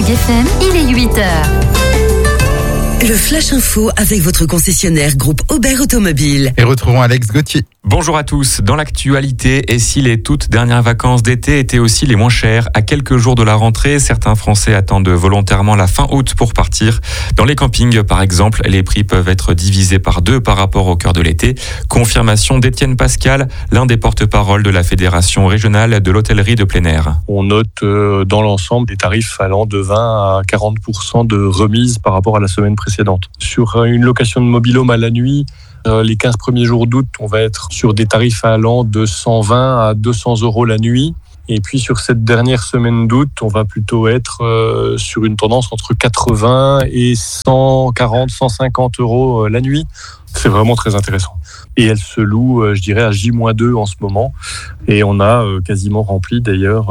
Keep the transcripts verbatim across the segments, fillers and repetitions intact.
F M, il est huit heures. Le Flash Info avec votre concessionnaire groupe Aubert Automobile. Et retrouvons Alex Gauthier. Bonjour à tous. Dans l'actualité, et si les toutes dernières vacances d'été étaient aussi les moins chères, à quelques jours de la rentrée, certains Français attendent volontairement la fin août pour partir. Dans les campings, par exemple, les prix peuvent être divisés par deux par rapport au cœur de l'été. Confirmation d'Étienne Pascal, l'un des porte-parole de la Fédération régionale de l'hôtellerie de plein air. On note euh, dans l'ensemble des tarifs allant de vingt à quarante pour cent de remise par rapport à la semaine précédente. Sur une location de mobil-home à la nuit, euh, les quinze premiers jours d'août, on va être sur des tarifs allant de cent vingt à deux cents euros la nuit. Et puis sur cette dernière semaine d'août, on va plutôt être euh, sur une tendance entre quatre-vingts et cent quarante, cent cinquante euros la nuit. C'est vraiment très intéressant. Et elle se loue, je dirais, à J moins deux en ce moment. Et on a quasiment rempli d'ailleurs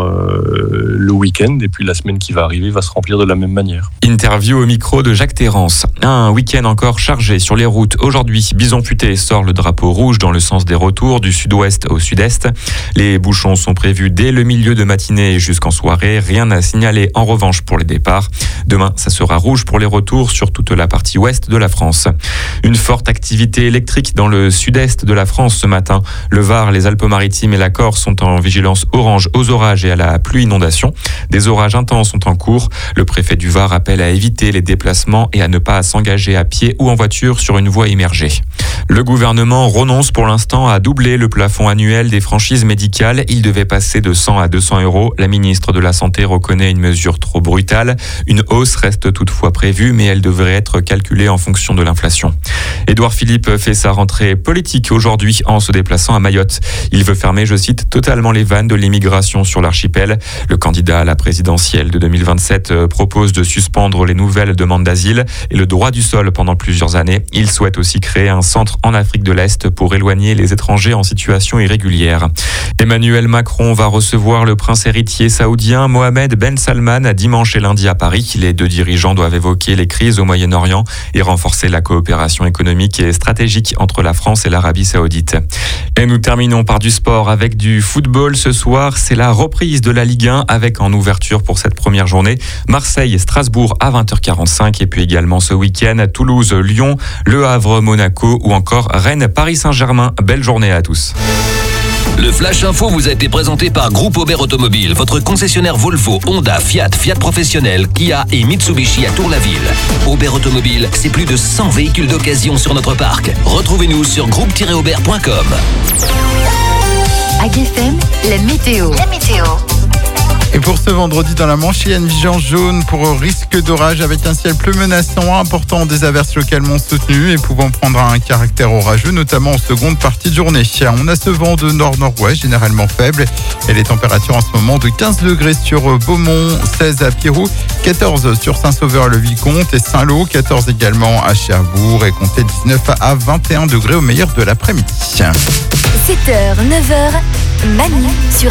le week-end. Et puis la semaine qui va arriver va se remplir de la même manière. Interview au micro de Jacques Terrance. Un week-end encore chargé sur les routes. Aujourd'hui, Bison Futé sort le drapeau rouge dans le sens des retours du sud-ouest au sud-est. Les bouchons sont prévus dès le milieu de matinée jusqu'en soirée. Rien à signaler en revanche pour les départs. Demain, ça sera rouge pour les retours sur toute la partie ouest de la France. Une forte activité électrique dans le sud-est de la France ce matin. Le Var, les Alpes-Maritimes et la Corse sont en vigilance orange aux orages et à la pluie inondation. Des orages intenses sont en cours. Le préfet du Var appelle à éviter les déplacements et à ne pas s'engager à pied ou en voiture sur une voie immergée. Le gouvernement renonce pour l'instant à doubler le plafond annuel des franchises médicales. Il devait passer de cent à deux cents euros. La ministre de la Santé reconnaît une mesure trop brutale. Une hausse reste toutefois prévue, mais elle devrait être calculée en fonction de l'inflation. Édouard Philippe fait sa rentrée politique aujourd'hui en se déplaçant à Mayotte. Il veut fermer, je cite, totalement les vannes de l'immigration sur l'archipel. Le candidat à la présidentielle de deux mille vingt-sept propose de suspendre les nouvelles demandes d'asile et le droit du sol pendant plusieurs années. Il souhaite aussi créer un centre en Afrique de l'Est pour éloigner les étrangers en situation irrégulière. Emmanuel Macron va recevoir le prince héritier saoudien Mohamed Ben Salman dimanche et lundi à Paris. Les deux dirigeants doivent évoquer les crises au Moyen-Orient et renforcer la coopération économique et stratégique entre la France et l'Arabie Saoudite. Et nous terminons par du sport avec du football. Ce soir, c'est la reprise de la Ligue un avec en ouverture pour cette première journée Marseille-Strasbourg à vingt heures quarante-cinq et puis également ce week-end Toulouse-Lyon, Le Havre-Monaco ou encore Rennes-Paris-Saint-Germain. Belle journée à tous. Le Flash Info vous a été présenté par Groupe Aubert Automobile, votre concessionnaire Volvo, Honda, Fiat, Fiat Professionnel, Kia et Mitsubishi à Tour-la-Ville. Aubert Automobile, c'est plus de cent véhicules d'occasion sur notre parc. Retrouvez-nous sur groupe tiret aubert point com. A G F M, la météo. La météo. Et pour ce vendredi dans la Manche, il y a une vigilance jaune pour risque d'orage avec un ciel plus menaçant, important des averses localement soutenues et pouvant prendre un caractère orageux, notamment en seconde partie de journée. On a ce vent de nord-nord-ouest généralement faible et les températures en ce moment de quinze degrés sur Beaumont, seize à Pirou, quatorze sur Saint-Sauveur-le-Vicomte et Saint-Lô, quatorze également à Cherbourg et comptez dix-neuf à vingt et un degrés au meilleur de l'après-midi. sept heures, neuf heures, Manu sur